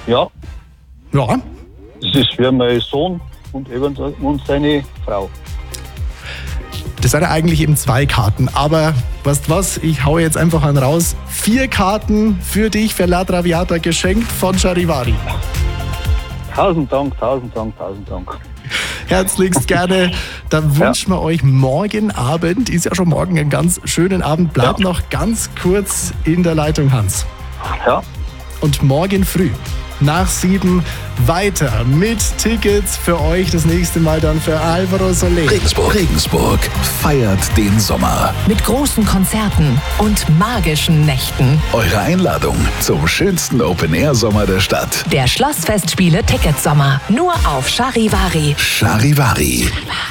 Ja, Ja, das ist für meinen Sohn und eben und seine Frau. das sind ja eigentlich eben 2 Karten. Aber weißt was, ich hau jetzt einfach einen raus. 4 Karten für dich, für La Traviata, geschenkt von Charivari. 1000 Dank, 1000 Dank, 1000 Dank. Herzlichst gerne. Dann wünschen wir euch morgen Abend, ist ja schon morgen, einen ganz schönen Abend. Bleib noch ganz kurz in der Leitung, Hans. Ja, Und morgen früh nach 7 weiter mit Tickets für euch. Das nächste Mal dann für Alvaro Soler. Regensburg feiert den Sommer. Mit großen Konzerten und magischen Nächten. Eure Einladung zum schönsten Open-Air-Sommer der Stadt. Der Schlossfestspiele Ticketsommer. Nur auf Charivari. Charivari.